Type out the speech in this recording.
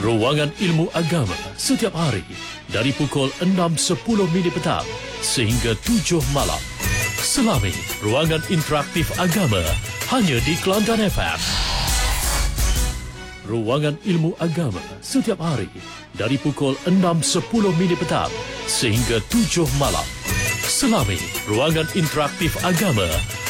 Ruangan Ilmu Agama setiap hari dari pukul 6.10 petang sehingga 7 malam. Selami Ruangan Interaktif Agama hanya di Kelantan FM. Ruangan Ilmu Agama setiap hari dari pukul 6.10 petang sehingga 7 malam. Selami Ruangan Interaktif Agama